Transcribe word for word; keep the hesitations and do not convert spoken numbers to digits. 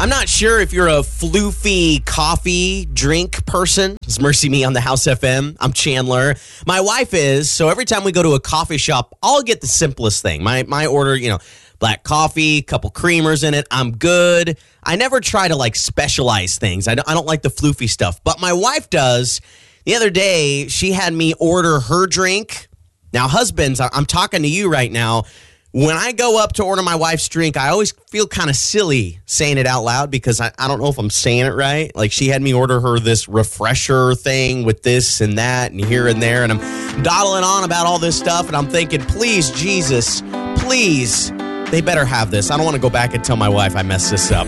I'm not sure if you're a floofy coffee drink person. It's Mercy Me on the House F M. I'm Chandler. My wife is, so every time we go to a coffee shop, I'll get the simplest thing. My my order, you know, black coffee, couple creamers in it. I'm good. I never try to like specialize things. I don't, I don't like the floofy stuff, but my wife does. The other day, she had me order her drink. Now, husbands, I'm talking to you right now. When I go up to order my wife's drink, I always feel kind of silly saying it out loud because I, I don't know if I'm saying it right. Like, she had me order her this refresher thing with this and that and here and there. And I'm dawdling on about all this stuff. And I'm thinking, please, Jesus, please, they better have this. I don't want to go back and tell my wife I messed this up.